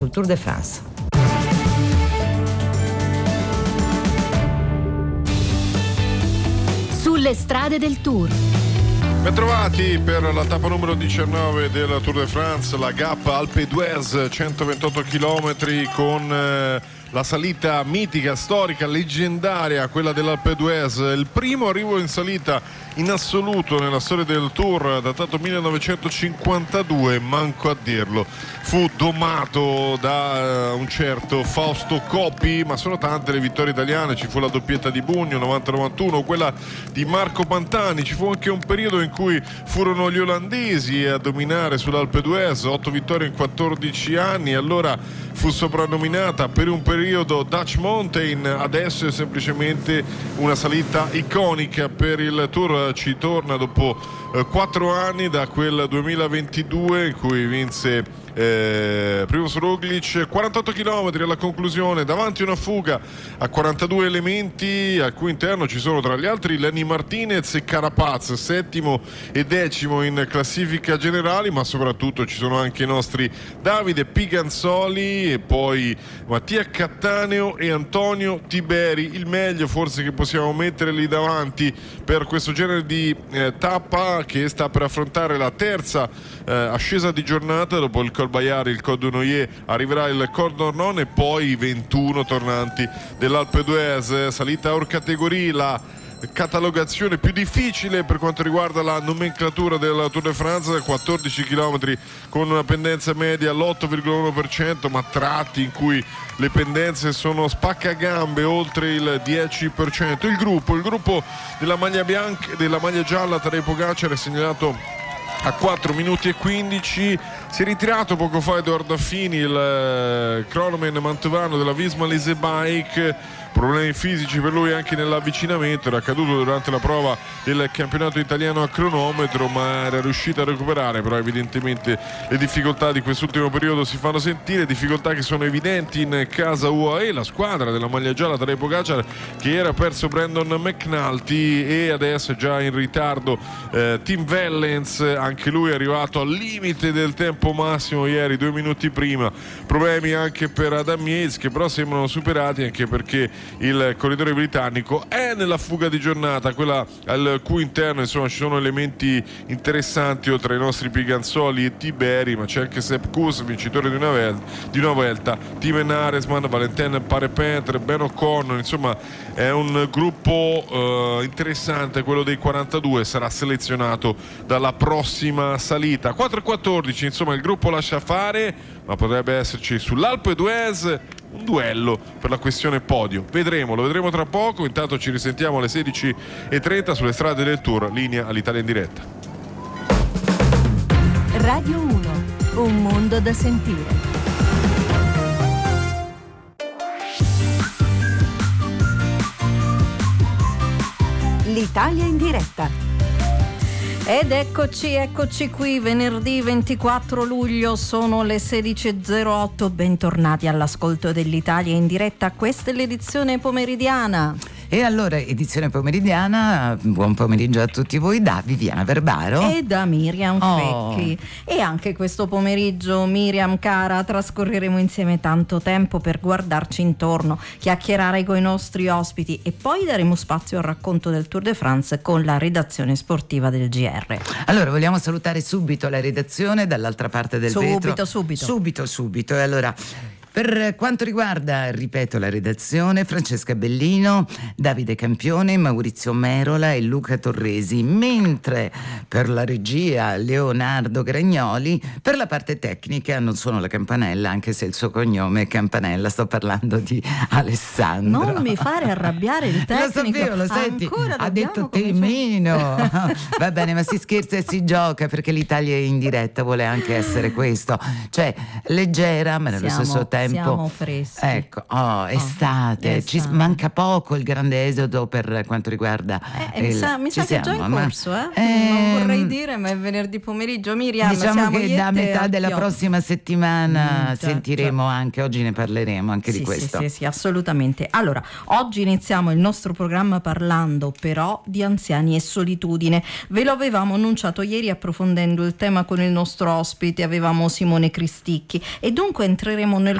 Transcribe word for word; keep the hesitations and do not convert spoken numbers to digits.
sul Tour de France. Sulle strade del Tour. Bentrovati per la tappa numero diciannove del Tour de France, la Gap Alpe d'Huez, centoventotto chilometri con eh, la salita mitica, storica, leggendaria, quella dell'Alpe d'Huez, il primo arrivo in salita in assoluto nella storia del Tour, datato millenovecentocinquantadue, manco a dirlo. Fu domato da uh, un certo Fausto Coppi, ma sono tante le vittorie italiane, ci fu la doppietta di Bugno novanta novantuno, quella di Marco Pantani, ci fu anche un periodo in cui furono gli olandesi a dominare sull'Alpe d'Huez, otto vittorie in quattordici anni, allora fu soprannominata per un periodo Dutch Mountain, adesso è semplicemente una salita iconica per il Tour. Ci torna dopo eh, quattro anni da quel duemilaventidue in cui vinse eh, Primož Roglič, quarantotto chilometri alla conclusione, davanti una fuga a quarantadue elementi al cui interno ci sono tra gli altri Lenny Martinez e Carapaz, settimo e decimo in classifica generali, ma soprattutto ci sono anche i nostri Davide Piganzoli e poi Mattia Cattaneo e Antonio Tiberi, il meglio forse che possiamo mettere lì davanti per questo genere di eh, tappa che sta per affrontare la terza eh, ascesa di giornata. Dopo il Col Baiari, il Col du Noyer, arriverà il Col d'Ornon e poi i ventuno tornanti dell'Alpe d'Huez, salita or categorie, la catalogazione più difficile per quanto riguarda la nomenclatura del Tour de France, quattordici chilometri con una pendenza media all'otto virgola uno per cento, ma tratti in cui le pendenze sono spaccagambe oltre il dieci per cento. Il gruppo, il gruppo della maglia bianca, della maglia gialla, Tadej Pogačar è segnalato a quattro minuti e quindici, si è ritirato poco fa Edoardo Affini, il eh, cronoman mantovano della Visma Lease Bike, problemi fisici per lui anche nell'avvicinamento, era caduto durante la prova del campionato italiano a cronometro ma era riuscito a recuperare, però evidentemente le difficoltà di quest'ultimo periodo si fanno sentire, difficoltà che sono evidenti in casa U A E, la squadra della maglia gialla Tadej Pogačar che era perso Brandon McNulty e adesso è già in ritardo eh, Tim Wellens, anche lui è arrivato al limite del tempo massimo ieri, due minuti prima, problemi anche per Adam Yates che però sembrano superati anche perché il corridore britannico è nella fuga di giornata, quella al cui interno insomma ci sono elementi interessanti oltre ai nostri Piganzoli e Tiberi, ma c'è anche Sepp Kuss, vincitore di una, vel- di una Vuelta, Timen Aresman, Valentin Parepintre, Ben O'Connor, insomma è un gruppo uh, interessante, quello dei quarantadue, sarà selezionato dalla prossima salita. Quattro e quattordici, insomma il gruppo lascia fare, ma potrebbe esserci sull'Alpe d'Huez un duello per la questione podio, vedremo, lo vedremo tra poco. Intanto ci risentiamo alle sedici e trenta sulle strade del Tour, linea all'Italia in diretta. Radio uno, un mondo da sentire. L'Italia in diretta. Ed eccoci, eccoci qui, venerdì ventiquattro luglio, sono le sedici e zero otto, bentornati all'ascolto dell'Italia in diretta, questa è l'edizione pomeridiana. E allora, edizione pomeridiana, buon pomeriggio a tutti voi da Viviana Verbaro e da Miriam oh. Fecchi. E anche questo pomeriggio, Miriam cara, trascorreremo insieme tanto tempo per guardarci intorno, chiacchierare con i nostri ospiti e poi daremo spazio al racconto del Tour de France con la redazione sportiva del G R. Allora, vogliamo salutare subito la redazione dall'altra parte del subito, vetro. Subito, subito. Subito, subito. E allora... Per quanto riguarda, ripeto, la redazione, Francesca Bellino, Davide Campione, Maurizio Merola e Luca Torresi, mentre per la regia Leonardo Gragnoli, per la parte tecnica non sono la Campanella, anche se il suo cognome è Campanella, sto parlando di Alessandro. Non mi fare arrabbiare il tecnico. Lo sapevo, lo senti, ha detto Temino. Va bene, ma si scherza e si gioca perché l'Italia in diretta vuole anche essere questo, cioè leggera ma nello Siamo. stesso tempo Siamo freschi. Ecco, oh, estate, oh, ci estate. manca poco il grande esodo per quanto riguarda eh, il, mi sa, mi sa che è già in ma, corso, eh? ehm, non vorrei dire, ma è venerdì pomeriggio. Miriam, diciamo siamo che da metà della Chiodo. prossima settimana Mm, già, sentiremo già. anche, oggi ne parleremo anche sì, di questo. Sì, sì, sì, assolutamente. Allora, oggi iniziamo il nostro programma parlando però di anziani e solitudine. Ve lo avevamo annunciato ieri approfondendo il tema con il nostro ospite, avevamo Simone Cristicchi, e dunque entreremo nel